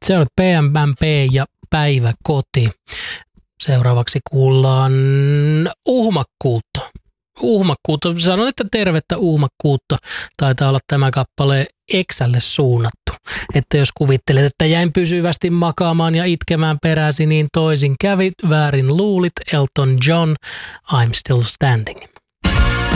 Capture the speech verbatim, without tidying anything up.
Se oli P M P ja Päiväkoti. Seuraavaksi kuullaan Uhmakkuutta. Uhmakkuutta. Sanon, että tervettä uhmakkuutta. Taitaa olla tämä kappale Exälle suunnattu. Että jos kuvittelet, että jäin pysyvästi makaamaan ja itkemään peräsi, niin toisin kävit, väärin luulit. Elton John, I'm Still Standing.